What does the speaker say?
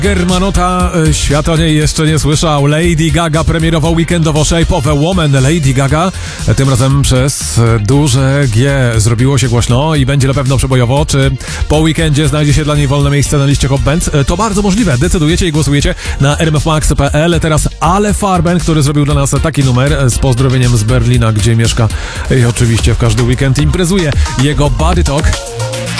Germanota świat o niej jeszcze nie słyszał. Lady Gaga premierowo weekendowo Shape of a Woman. Lady Gaga tym razem przez duże G zrobiło się głośno i będzie na pewno przebojowo. Czy po weekendzie znajdzie się dla niej wolne miejsce na liście Hot Bands? To bardzo możliwe. Decydujecie i głosujecie na rmfmax.pl. Teraz Ale Farben, który zrobił dla nas taki numer z pozdrowieniem z Berlina, gdzie mieszka i oczywiście w każdy weekend imprezuje. Jego Body Talk.